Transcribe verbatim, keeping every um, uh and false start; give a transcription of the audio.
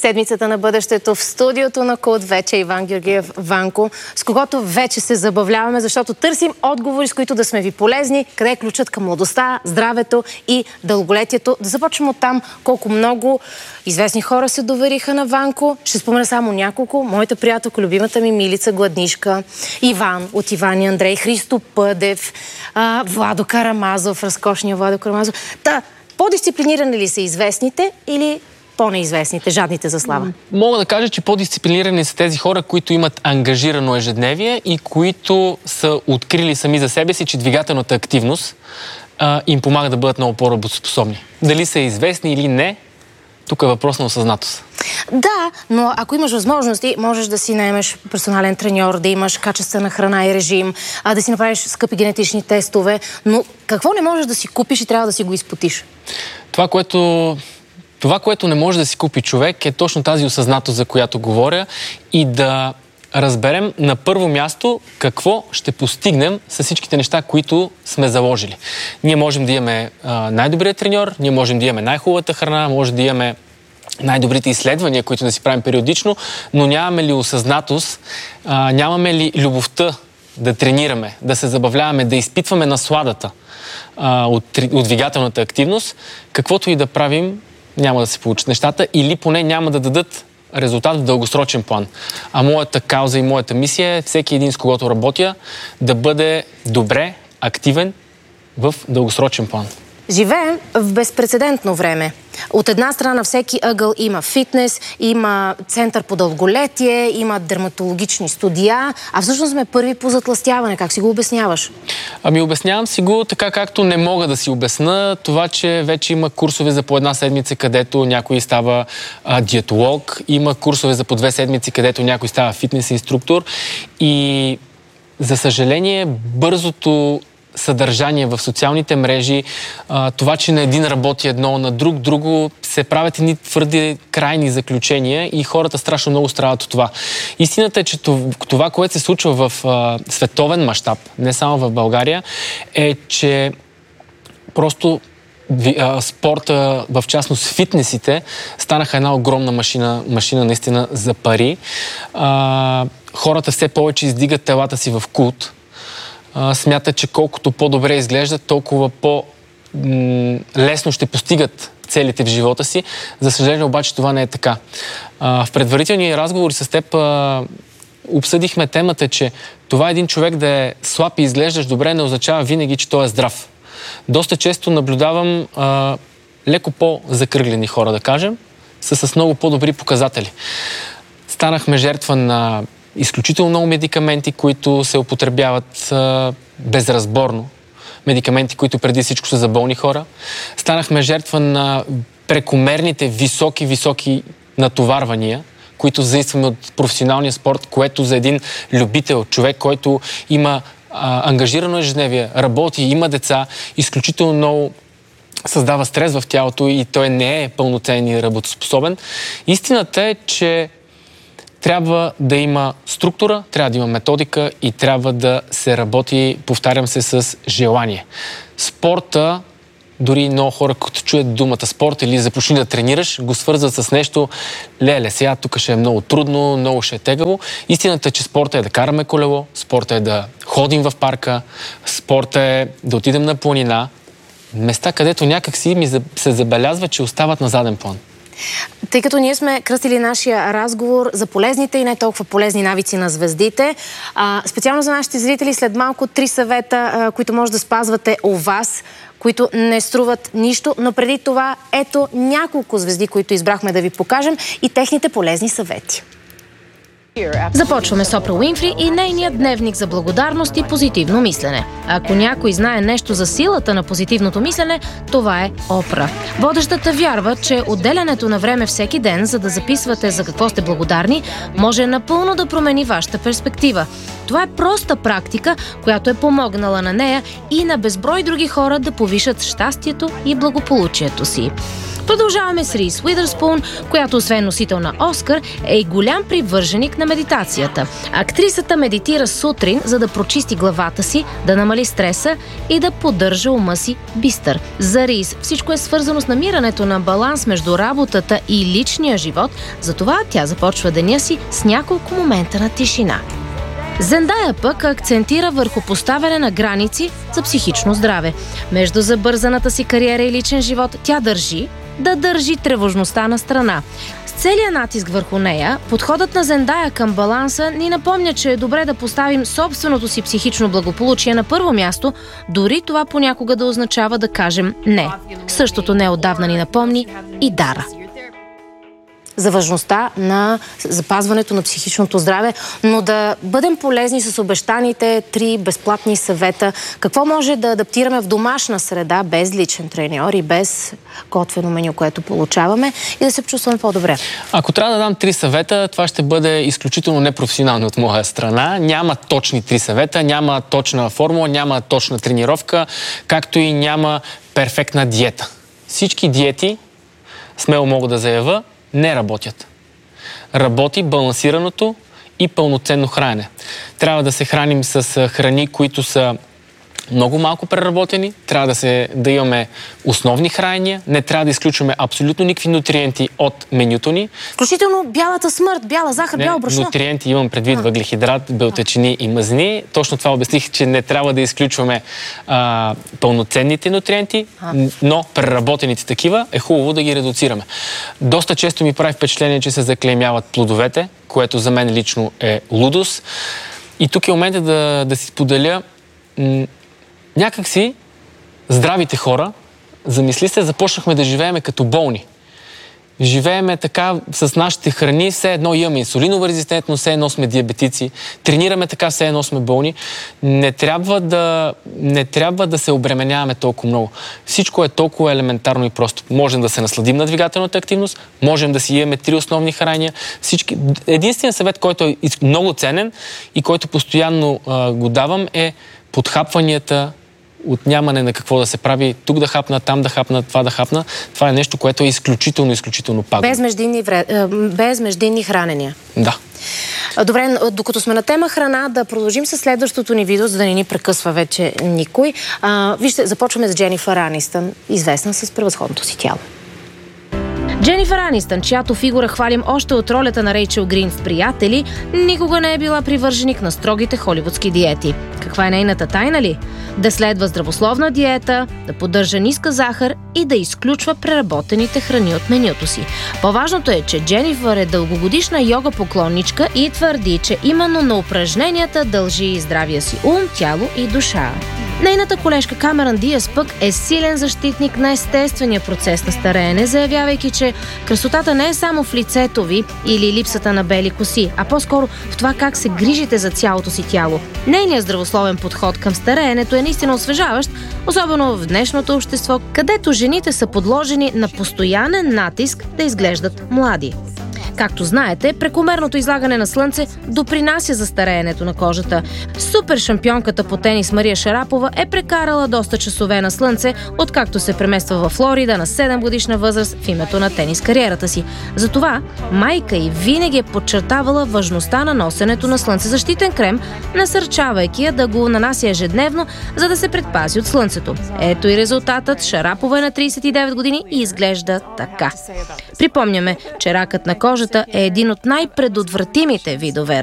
Седмицата на бъдещето в студиото на Култ вече Иван Георгиев Ванко, с когото вече се забавляваме, защото търсим отговори, с които да сме ви полезни, къде е ключът към младостта, здравето и дълголетието. Да започнем от там колко много известни хора се довериха на Ванко. Ще спомена само няколко. Моята приятелка, любимата ми Милица Гладнишка, Иван от Иван и Андрей, Христо Пъдев, а, Владо Карамазов, разкошния Владо Карамазов. Та, по-дисциплинирани ли са известните или по-неизвестните, жадните за слава? Мога да кажа, че по-дисциплинирани са тези хора, които имат ангажирано ежедневие и които са открили сами за себе си, че двигателната активност а, им помага да бъдат много по-работоспособни. Дали са известни или не, тук е въпрос на осъзнатост. Да, но ако имаш възможности, можеш да си наемеш персонален треньор, да имаш качествена храна и режим, а, да си направиш скъпи генетични тестове, но какво не можеш да си купиш и трябва да си го изпотиш? Това, което... Това, което не може да си купи човек, е точно тази осъзнатост, за която говоря, и да разберем на първо място какво ще постигнем с всичките неща, които сме заложили. Ние можем да имаме най-добрият треньор, ние можем да имаме най-хубавата храна, може да имаме най-добрите изследвания, които да си правим периодично, но нямаме ли осъзнатост, а, нямаме ли любовта да тренираме, да се забавляваме, да изпитваме насладата а, от, от двигателната активност, каквото и да правим, няма да се получат нещата или поне няма да дадат резултат в дългосрочен план. А моята кауза и моята мисия е всеки един, с когото работя, да бъде добре, активен в дългосрочен план. Живеем в безпрецедентно време. От една страна на всеки ъгъл има фитнес, има център по дълголетие, има дерматологични студия, а всъщност сме първи по затлъстяване. Как си го обясняваш? Ами обяснявам си го така, както не мога да си обясна това, че вече има курсове за по една седмица, където някой става а, диетолог, има курсове за по две седмици, където някой става фитнес инструктор и за съжаление бързото съдържание в социалните мрежи, а, това, че на един работи едно, на друг друго, се правят едни твърди крайни заключения и хората страшно много страдат от това. Истината е, че това, което се случва в а, световен мащаб, не само в България, е, че просто а, спорта, в частност фитнесите, станаха една огромна машина, машина наистина за пари. А, хората все повече издигат телата си в култ. Смятат, че колкото по-добре изглеждат, толкова по-лесно ще постигат целите в живота си. За съжаление обаче това не е така. В предварителни разговори с теб обсъдихме темата, че това един човек да е слаб и изглеждаш добре не означава винаги, че той е здрав. Доста често наблюдавам а, леко по-закръглени хора, да кажем, са с много по-добри показатели. Станахме жертва на изключително много медикаменти, които се употребяват а, безразборно. Медикаменти, които преди всичко са за болни хора. Станахме жертва на прекомерните високи-високи натоварвания, които заимстваме от професионалния спорт, което за един любител, човек, който има а, ангажирано ежедневие, работи, има деца, изключително много създава стрес в тялото и той не е пълноценен и работоспособен. Истината е, че трябва да има структура, трябва да има методика и трябва да се работи, повтарям се, с желание. Спорта, дори много хора, като чуят думата спорт или започни да тренираш, го свързват с нещо, леле, сега тук ще е много трудно, много ще е тегаво. Истината е, че спорта е да караме колело, спорта е да ходим в парка, спорта е да отидем на планина. Места, където някак си ми се забелязва, че остават на заден план. Тъй като ние сме кръстили нашия разговор за полезните и не толкова полезни навици на звездите, а, специално за нашите зрители след малко три съвета, а, които може да спазвате у вас, които не струват нищо, но преди това ето няколко звезди, които избрахме да ви покажем и техните полезни съвети. Започваме с Опра Уинфри и нейният дневник за благодарност и позитивно мислене. Ако някой знае нещо за силата на позитивното мислене, това е Опра. Водещата вярва, че отделянето на време всеки ден, за да записвате за какво сте благодарни, може напълно да промени вашата перспектива. Това е проста практика, която е помогнала на нея и на безброй други хора да повишат щастието и благополучието си. Продължаваме с Риз Уидърспун, която освен носител на Оскар е и голям привърженик на медитацията. Актрисата медитира сутрин, за да прочисти главата си, да намали стреса и да поддържа ума си бистър. За Риз всичко е свързано с намирането на баланс между работата и личния живот, затова тя започва деня си с няколко момента на тишина. Зендая пък акцентира върху поставяне на граници за психично здраве. Между забързаната си кариера и личен живот тя държи да държи тревожността на страна. С целия натиск върху нея, подходът на Зендая към баланса ни напомня, че е добре да поставим собственото си психично благополучие на първо място, дори това понякога да означава да кажем не. Същото неотдавна ни напомни и Дара. За важността на запазването на психичното здраве, но да бъдем полезни с обещаните три безплатни съвета. Какво може да адаптираме в домашна среда, без личен треньор и без готвено меню, което получаваме, и да се чувстваме по-добре? Ако трябва да дам три съвета, това ще бъде изключително непрофесионално от моя страна. Няма точни три съвета, няма точна формула, няма точна тренировка, както и няма перфектна диета. Всички диети, смело мога да заявя, не работят. Работи балансираното и пълноценно хранене. Трябва да се храним с храни, които са много малко преработени, трябва да, се, да имаме основни хранения, не трябва да изключваме абсолютно никакви нутриенти от менюто ни. Включително бялата смърт, бяла захар, бяло брашно. Нутриенти имам предвид въглехидрат, белтъчини и мазнини. Точно това обясних, че не трябва да изключваме а, пълноценните нутриенти, а. но преработените такива е хубаво да ги редуцираме. Доста често ми прави впечатление, че се заклеймяват плодовете, което за мен лично е лудост. И тук е момента да, да си споделя. Някак си здравите хора, замисли се, започнахме да живееме като болни. Живееме така с нашите храни, все едно имаме инсулинова резистентност, все едно сме диабетици, тренираме така, все едно сме болни. Не трябва да, не трябва да се обременяваме толкова много. Всичко е толкова елементарно и просто. Можем да се насладим на двигателната активност, можем да си имаме три основни хранения. Всички... Единственият съвет, който е много ценен и който постоянно а, го давам, е подхапванията от нямане на какво да се прави, тук да хапна, там да хапна, това да хапна. Това е нещо, което е изключително, изключително пагубно. Без междинни, вре... Без междинни хранения. Да. Добре, докато сме на тема храна, да продължим с следващото ни видео, за да не ни прекъсва вече никой. А, вижте, започваме с Дженифър Анистън, известна с превъзходното си тяло. Дженифър Анистън, чиято фигура хвалим още от ролята на Рейчел Грин в Приятели, никога не е била привърженик на строгите холивудски диети. Каква е нейната тайна ли? Да следва здравословна диета, да поддържа ниска захар и да изключва преработените храни от менюто си. По-важното е, че Дженифър е дългогодишна йога поклонничка и твърди, че именно на упражненията дължи здравия си ум, тяло и душа. Нейната колежка Камерън Диаз пък е силен защитник на естествения процес на стареене, заявявайки, че красотата не е само в лицето ви или липсата на бели коси, а по-скоро в това как се грижите за цялото си тяло. Нейният здравословен подход към стареенето е наистина освежаващ, особено в днешното общество, където жените са подложени на постоянен натиск да изглеждат млади. Както знаете, прекомерното излагане на слънце допринася за стареенето на кожата. Супер шампионката по тенис Мария Шарапова е прекарала доста часове на слънце, откакто се премества във Флорида на седем годишна възраст в името на тенис кариерата си. Затова майка й винаги е подчертавала важността на носенето на слънцезащитен крем, насърчавайки я да го нанася ежедневно, за да се предпази от слънцето. Ето и резултатът. Шарапова е на трийсет и девет години и изглежда така. Припомняме, че ракът на кожата е един от най-предотвратимите видове